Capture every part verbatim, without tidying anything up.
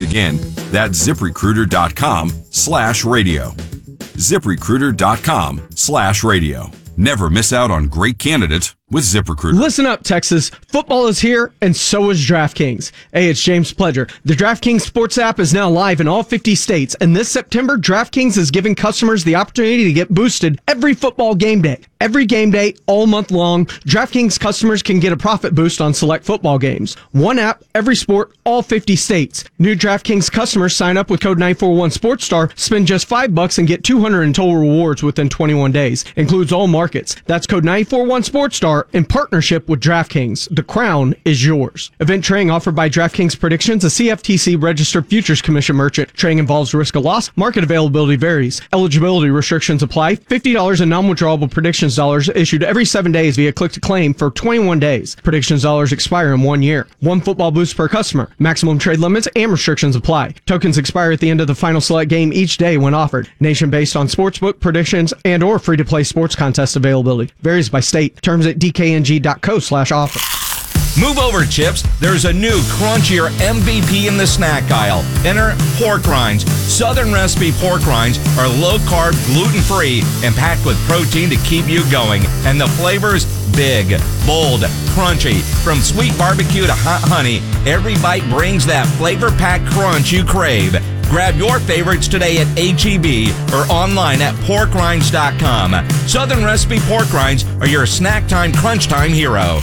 Again, that's ZipRecruiter.com slash radio. ZipRecruiter.com slash radio. Never miss out on great candidates with ZipRecruiter. Listen up, Texas. Football is here, and so is DraftKings. Hey, it's James Pledger. The DraftKings Sports app is now live in all fifty states, and this September, DraftKings is giving customers the opportunity to get boosted every football game day. Every game day, all month long, DraftKings customers can get a profit boost on select football games. One app, every sport, all fifty states. New DraftKings customers sign up with code nine four one SportsStar, spend just five bucks and get two hundred in total rewards within twenty-one days. Includes all markets. That's code nine four one SportsStar in partnership with DraftKings. The crown is yours. Event trading offered by DraftKings Predictions, a C F T C registered futures commission merchant. Trading involves risk of loss. Market availability varies. Eligibility restrictions apply. fifty dollars in non-withdrawable predictions dollars issued every seven days via click to claim for twenty-one days. Predictions dollars expire in one year. One football boost per customer. Maximum trade limits and restrictions apply. Tokens expire at the end of the final select game each day when offered. Nation based on sportsbook predictions and or free-to-play sports contest availability. Varies by state. Terms at d k n g dot co slash offer. Move over, Chips. There's a new crunchier M V P in the snack aisle. Enter pork rinds. Southern recipe pork rinds are low-carb, gluten-free, and packed with protein to keep you going. And the flavors, big, bold, crunchy. From sweet barbecue to hot honey, every bite brings that flavor-packed crunch you crave. Grab your favorites today at H E B or online at pork rinds dot com. Southern recipe pork rinds are your snack time, crunch time hero.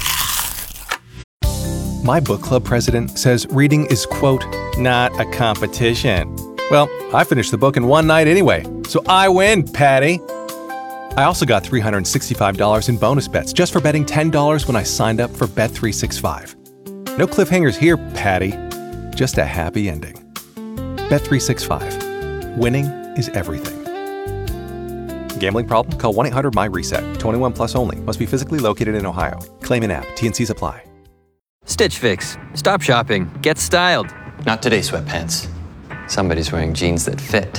My book club president says reading is, quote, not a competition. Well, I finished the book in one night anyway, so I win, Patty. I also got three hundred sixty-five dollars in bonus bets just for betting ten dollars when I signed up for Bet three sixty-five. No cliffhangers here, Patty. Just a happy ending. Bet three sixty-five. Winning is everything. Gambling problem? Call one eight hundred my reset. twenty-one plus only. Must be physically located in Ohio. Claim in app. T and Cs apply. Stitch Fix. Stop shopping. Get styled. Not today, sweatpants. Somebody's wearing jeans that fit.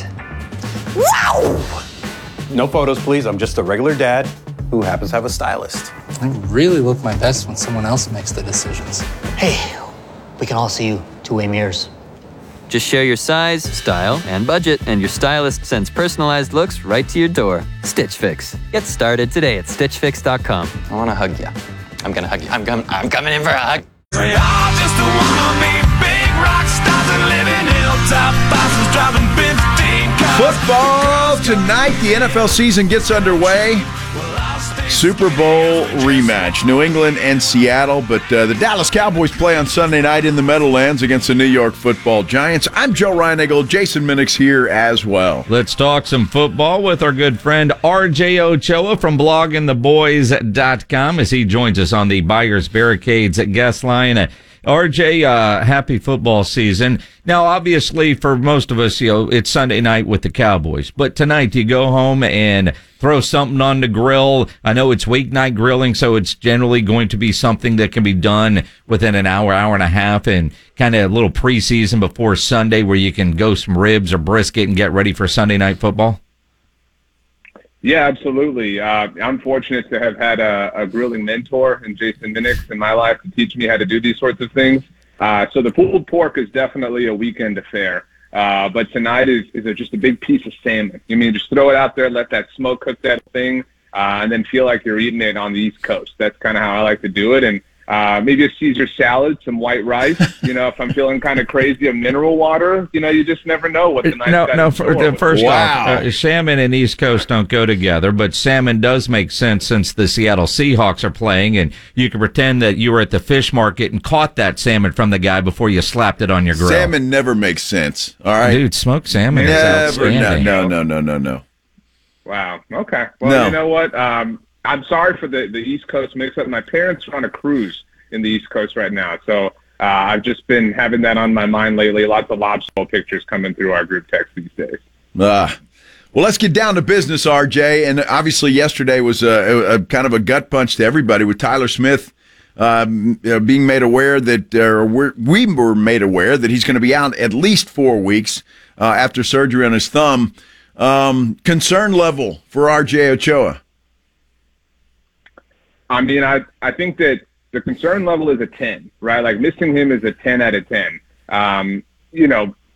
Wow! No photos, please. I'm just a regular dad who happens to have a stylist. I really look my best when someone else makes the decisions. Hey, we can all see you two-way mirrors. Just share your size, style, and budget, and your stylist sends personalized looks right to your door. Stitch Fix. Get started today at stitch fix dot com. I want to hug you. I'm going to hug you. I'm, com- I'm coming in for a hug. We all just wanna be big rock stars and live in hilltop houses driving fifteen cars. Football tonight. The N F L season gets underway. Super Bowl rematch, New England and Seattle, but uh, the Dallas Cowboys play on Sunday night in the Meadowlands against the New York Football Giants. I'm Joe Reinagle. Jason Minix here as well. Let's talk some football with our good friend R J Ochoa from blogging the boys dot com as he joins us on the Buyers Barricades guest line. R J, uh, happy football season. Now, obviously, for most of us, you know, it's Sunday night with the Cowboys. But tonight, you go home and throw something on the grill. I know it's weeknight grilling, so it's generally going to be something that can be done within an hour, hour and a half, and kind of a little preseason before Sunday where you can go some ribs or brisket and get ready for Sunday night football. Yeah, absolutely. Uh, I'm fortunate to have had a, a grilling mentor in Jason Minix in my life to teach me how to do these sorts of things. Uh, so the pulled pork is definitely a weekend affair. Uh, but tonight is, is a, just a big piece of salmon. You mean just throw it out there, let that smoke cook that thing, uh, and then feel like you're eating it on the East Coast. That's kind of how I like to do it. And uh, maybe a Caesar salad, some white rice. You know, if I'm feeling kind of crazy, of mineral water. You know, you just never know what the night's No, got no. in For, store. first Wow. off, uh, salmon and East Coast don't go together, but salmon does make sense since the Seattle Seahawks are playing, and you can pretend that you were at the fish market and caught that salmon from the guy before you slapped it on your grill. Salmon never makes sense. All right, dude, smoked salmon is never. No, outstanding. no, no, no, no, no. Wow. Okay. Well, No. you know what? Um, I'm sorry for the, the East Coast mix-up. My parents are on a cruise in the East Coast right now, so uh, I've just been having that on my mind lately. Lots of lobster roll pictures coming through our group text these days. Uh, well, let's get down to business, R J. And obviously yesterday was a, a, a kind of a gut punch to everybody with Tyler Smith um, you know, being made aware that, or we're, we were made aware that he's going to be out at least four weeks uh, after surgery on his thumb. Um, concern level for R J Ochoa? I mean, I, I think that the concern level is a ten, right? Like missing him is a ten out of ten. Um, you know,